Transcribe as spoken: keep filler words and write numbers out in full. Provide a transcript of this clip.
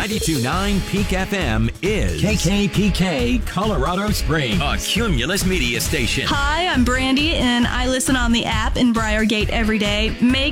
ninety-two point nine Peak F M is K K P K Colorado Springs, a Cumulus media station. Hi, I'm Brandy, and I listen on the app in Briargate every day. Make